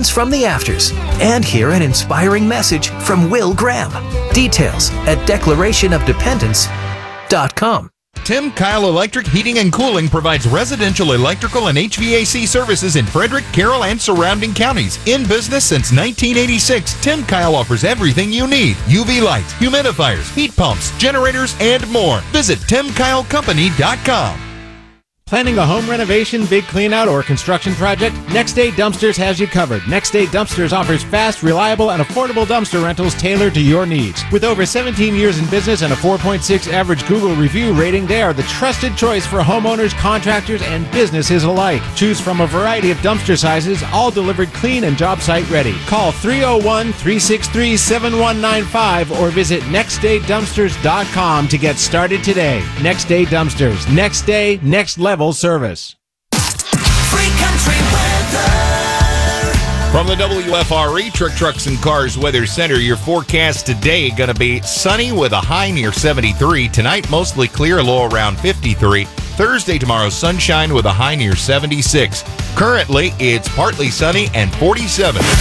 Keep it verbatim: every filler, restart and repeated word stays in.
Legends from the Afters and hear an inspiring message from Will Graham. Details at declaration of dependence dot com. Tim Kyle Electric Heating and Cooling provides residential electrical and H V A C services in Frederick, Carroll, and surrounding counties. In business since nineteen eighty-six, Tim Kyle offers everything you need. U V lights, humidifiers, heat pumps, generators, and more. Visit tim kyle company dot com. Planning a home renovation, big cleanout, or construction project? Next Day Dumpsters has you covered. Next Day Dumpsters offers fast, reliable, and affordable dumpster rentals tailored to your needs. With over seventeen years in business and a four point six average Google review rating, they are the trusted choice for homeowners, contractors, and businesses alike. Choose from a variety of dumpster sizes, all delivered clean and job site ready. Call three oh one, three six three, seven one nine five or visit next day dumpsters dot com to get started today. Next Day Dumpsters. Next day, next level service. Free country weather. From the W F R E Truck Trucks and Cars Weather Center, your forecast today going to be sunny with a high near seventy-three. Tonight, mostly clear, low around fifty-three. Thursday, tomorrow, sunshine with a high near seventy-six. Currently, it's partly sunny and forty-seven.